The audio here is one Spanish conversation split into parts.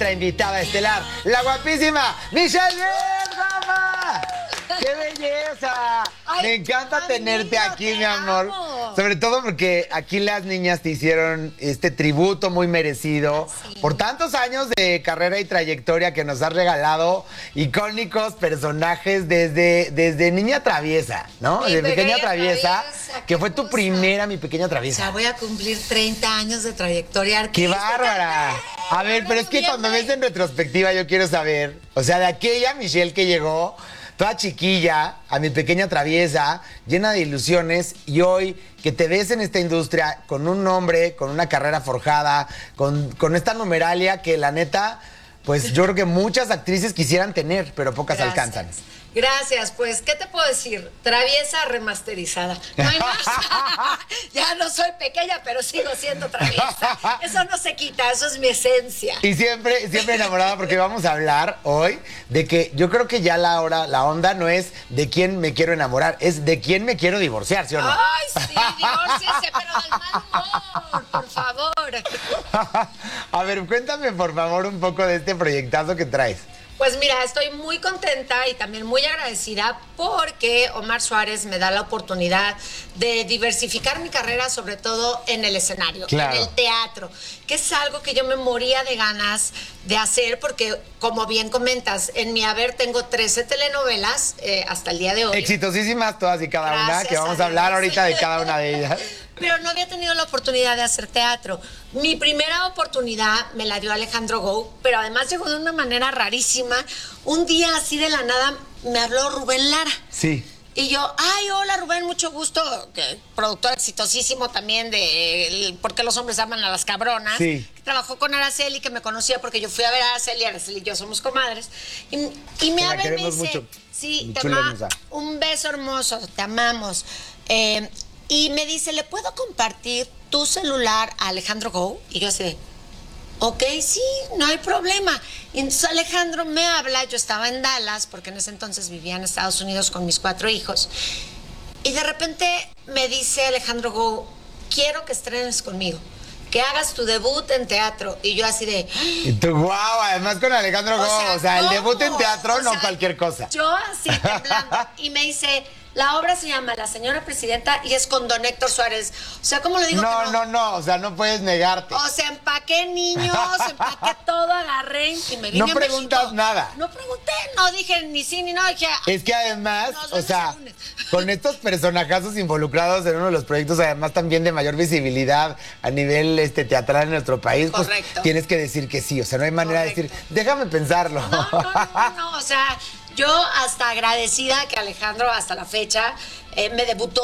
nuestra invitada estelar, la guapísima Michelle Gama. ¡Qué belleza! Ay, me encanta tenerte amigo, aquí, te mi amor. amo. Sobre todo porque aquí las niñas te hicieron este tributo muy merecido Sí. por tantos años de carrera y trayectoria que nos has regalado, icónicos personajes desde Niña Traviesa, ¿no? Mi De Pequeña pequeña Traviesa, traviesa, que qué fue tu cosa. primera Mi Pequeña O Traviesa. sea, voy a cumplir 30 años de trayectoria ¡Qué artística. bárbara! A ver, pero es que cuando ves en retrospectiva yo quiero saber, o sea, de aquella Michelle que llegó, toda chiquilla, a Mi Pequeña Traviesa, llena de ilusiones, y hoy que te ves en esta industria con un nombre, con una carrera forjada, con esta numeralia que la neta, pues yo creo que muchas actrices quisieran tener, pero pocas Gracias. alcanzan. Gracias, pues, ¿qué te puedo decir? Traviesa remasterizada. No hay más. Ya no soy pequeña, pero sigo siendo traviesa. Eso no se quita, eso es mi esencia. Y siempre enamorada, porque vamos a hablar hoy de que yo creo que ya la onda no es de quién me quiero enamorar, es de quién me quiero divorciar, ¿sí o no? Ay, sí, divórciense, pero del mal humor, por favor. A ver, cuéntame por favor un poco de este proyectazo que traes. Pues mira, estoy muy contenta y también muy agradecida porque Omar Suárez me da la oportunidad de diversificar mi carrera, sobre todo en el escenario, Claro. en el teatro, que es algo que yo me moría de ganas de hacer porque, como bien comentas, en mi haber tengo 13 telenovelas hasta el día de hoy. Exitosísimas todas y cada una, Gracias que vamos a a hablar Dios. ahorita de cada una de ellas. Pero no había tenido la oportunidad de hacer teatro. Mi primera oportunidad me la dio Alejandro Gou, pero además llegó de una manera rarísima. Un día así de la nada me habló Rubén Lara. Sí. Y yo, ay, hola Rubén, mucho gusto. Productor exitosísimo también de ¿Por qué los hombres aman a las cabronas? Sí. Que trabajó con Araceli, que me conocía porque yo fui a ver a Araceli y yo somos comadres. Y me Que la habla y me queremos dice, mucho. sí, Muy te chula ama, hermosa. un beso hermoso, te amamos. Y me dice, ¿le puedo compartir tu celular a Alejandro Gou? Y yo así de, ok, sí, no hay problema. Y entonces Alejandro me habla, yo estaba en Dallas, porque en ese entonces vivía en Estados Unidos con mis 4 hijos. Y de repente me dice Alejandro Gou, quiero que estrenes conmigo, que hagas tu debut en teatro. Y yo así de... Y tú, wow, además con Alejandro Gou, o sea, el ¿cómo? debut en teatro, O no sea, cualquier cosa. Yo así temblando. Y me dice, la obra se llama La Señora Presidenta y es con don Héctor Suárez. O sea, ¿cómo le digo que No, o sea, no puedes negarte. O sea, empaqué niños, empaqué todo, agarré y me vine No a preguntas México. nada. No pregunté, no dije ni sí ni no, dije... Es que además, Nos o vemos sea, el lunes. con estos personajazos involucrados en uno de los proyectos, además también de mayor visibilidad a nivel teatral en nuestro país, Correcto. pues tienes que decir que sí. O sea, no hay manera de Correcto. decir, déjame pensarlo. No, o sea, yo hasta agradecida que Alejandro hasta la fecha me debutó,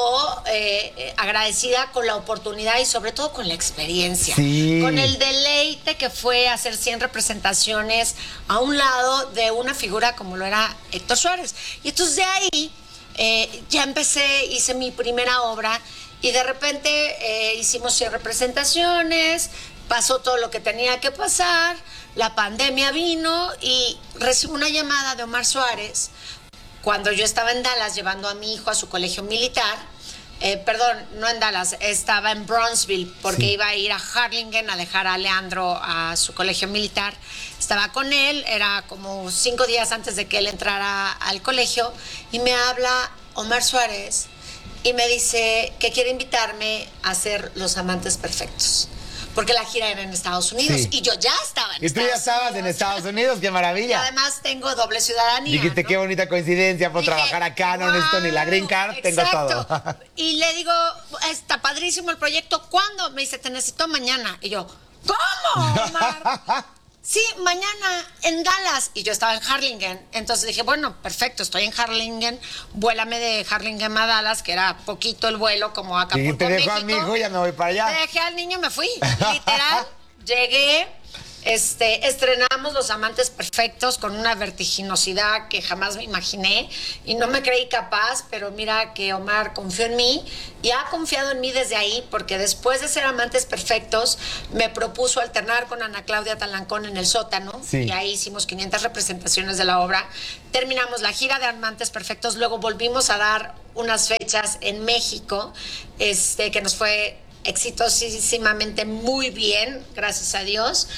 agradecida con la oportunidad y sobre todo con la experiencia. Sí. Con el deleite que fue hacer 100 representaciones a un lado de una figura como lo era Héctor Suárez. Y entonces de ahí ya empecé, hice mi primera obra y de repente hicimos 100 representaciones, pasó todo lo que tenía que pasar, la pandemia vino y recibo una llamada de Omar Suárez cuando yo estaba en Dallas llevando a mi hijo a su colegio militar. Perdón, no en Dallas, estaba en Bronzeville porque Sí. iba a ir a Harlingen a dejar a Leandro a su colegio militar. Estaba con él, era como 5 días antes de que él entrara al colegio y me habla Omar Suárez y me dice que quiere invitarme a ser Los Amantes Perfectos. Porque la gira era en Estados Unidos Sí. y yo ya estaba en Y tú Estados ya estabas Unidos. en Estados Unidos, qué Y maravilla. además tengo doble ciudadanía. Dijiste, ¿no? qué bonita coincidencia, por Dije, trabajar acá, no necesito ni la green card, tengo exacto. todo. Y le digo, está padrísimo el proyecto, ¿cuándo? Me dice, te necesito mañana. Y yo, ¿cómo, Omar? Sí, mañana en Dallas. Y yo estaba en Harlingen. Entonces dije, bueno, perfecto, estoy en Harlingen. Vuélame de Harlingen a Dallas, que era poquito el vuelo, como acá Y por te dejo a México. mi hijo y ya me voy para allá. Dejé al niño y me fui. Literal, llegué. Estrenamos Los Amantes Perfectos con una vertiginosidad que jamás me imaginé y no me creí capaz, pero mira que Omar confió en mí y ha confiado en mí desde ahí, porque después de ser Amantes Perfectos me propuso alternar con Ana Claudia Talancón en El Sótano. Sí. Y ahí hicimos 500 representaciones de la obra. Terminamos la gira de Amantes Perfectos, luego volvimos a dar unas fechas en México, que nos fue exitosísimamente muy bien, gracias a Dios.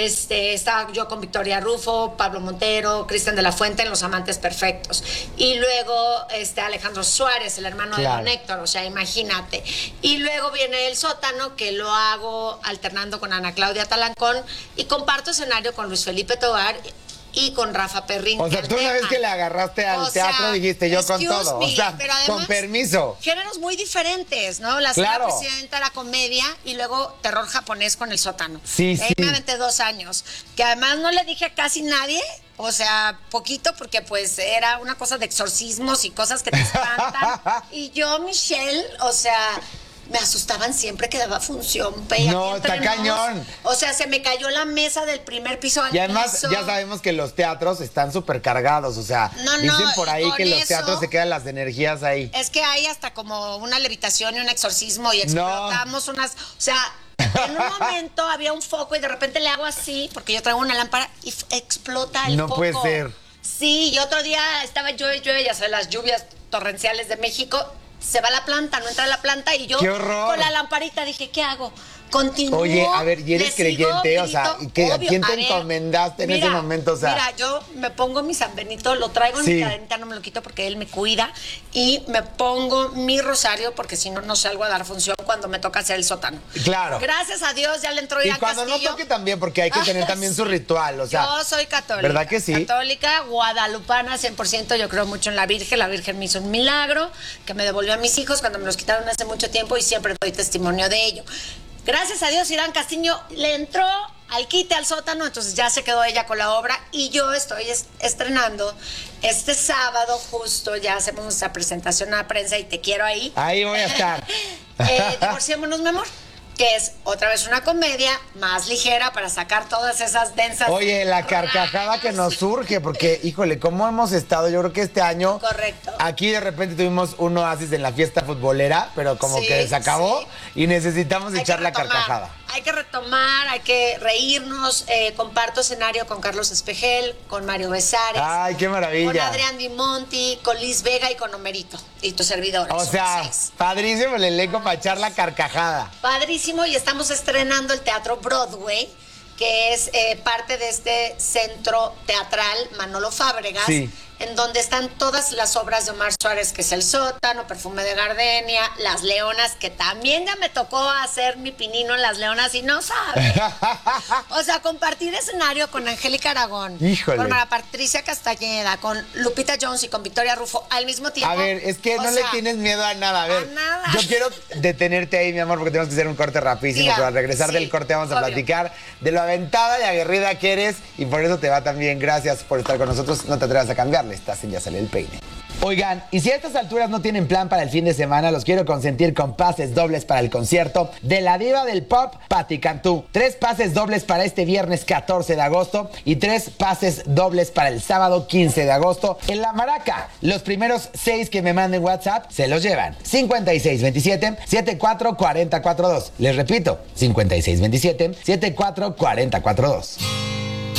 Estaba yo con Victoria Rufo, Pablo Montero, Cristian de la Fuente en Los Amantes Perfectos. Y luego Alejandro Suárez, el hermano de Don Héctor, o sea, imagínate. Y luego viene El Sótano, que lo hago alternando con Ana Claudia Talancón y comparto escenario con Luis Felipe Tovar y con Rafa Perrín. O sea, tú una vez que le agarraste al teatro dijiste yo con todo. O sea, pero además, con permiso. Géneros muy diferentes, ¿no? La Señora Presidenta, la comedia y luego terror japonés con El Sótano. Sí, sí. Me aventé 2 años. Que además no le dije a casi nadie. O sea, poquito, porque pues era una cosa de exorcismos y cosas que te espantan. Y yo, Michelle, o sea, me asustaban siempre que daba función. No, está cañón. O sea, se me cayó la mesa del primer piso al Y además, piso. ya sabemos que los teatros están súper cargados. O sea, dicen por ahí que los teatros se quedan las energías ahí. Es que hay hasta como una levitación y un exorcismo y explotamos unas... O sea, en un momento había un foco y de repente le hago así, porque yo traigo una lámpara y explota el foco. No puede ser. Sí, y otro día estaba yo, ya sabes, las lluvias torrenciales de México, se va la planta, no entra la planta y yo ¡qué horror! Con la lamparita dije, ¿qué hago? Continúo. Oye, a ver, ¿y eres creyente? O sea, ¿a quién te encomendaste en ese momento? O sea, mira, yo me pongo mi San Benito, lo traigo en mi cadenita, no me lo quito porque él me cuida, y me pongo mi rosario porque si no, no salgo a dar función cuando me toca hacer El Sótano. Claro. Gracias a Dios ya le entró Irán Castillo. Y cuando no toque también, porque hay que tener también su ritual, o sea. Yo soy católica. ¿Verdad que sí? Católica, guadalupana, 100%, yo creo mucho en la Virgen me hizo un milagro, que me devolvió a mis hijos cuando me los quitaron hace mucho tiempo y siempre doy testimonio de ello. Gracias a Dios, Irán Castillo le entró al quite al Sótano, entonces ya se quedó ella con la obra y yo estoy estrenando este sábado justo, ya hacemos nuestra presentación a la prensa y te quiero ahí. Ahí voy a estar. Divorciémonos, mi amor, que es otra vez una comedia más ligera para sacar todas esas densas... Oye, la carcajada que nos surge, porque, híjole, ¿cómo hemos estado? Yo creo que este año... Correcto. Aquí de repente tuvimos un oasis en la fiesta futbolera, pero como que se acabó y necesitamos echar la carcajada. Hay que retomar, hay que reírnos. Comparto escenario con Carlos Espejel, con Mario Besares. ¡Ay, qué maravilla! Con Adrián Di Monti, con Liz Vega y con Homerito. Y tu servidor. O sea, padrísimo el elenco para echar la carcajada. Padrísimo, y estamos estrenando el Teatro Broadway, que es parte de este centro teatral Manolo Fábregas, en donde están todas las obras de Omar Suárez, que es El Sótano, Perfume de Gardenia, Las Leonas, que también ya me tocó hacer mi pinino en Las Leonas y no sabes. O sea, compartir escenario con Angélica Aragón, híjole, con Mara Patricia Castañeda, con Lupita Jones y con Victoria Rufo al mismo tiempo. A ver, es que no le tienes miedo a nada. A ver, yo quiero detenerte ahí, mi amor, porque tenemos que hacer un corte rapidísimo, pero al regresar del corte vamos a platicar de lo aventada y aguerrida que eres, y por eso te va también. Gracias por estar con nosotros. No te atrevas a cambiarle, estás en Ya Sale el Peine. Oigan, y si a estas alturas no tienen plan para el fin de semana, los quiero consentir con pases dobles para el concierto de la diva del pop, Patti Cantú. 3 pases dobles para este viernes 14 de agosto y 3 pases dobles para el sábado 15 de agosto en La Maraca. Los primeros 6 que me manden WhatsApp se los llevan. 5627-744042. Les repito, 5627-744042.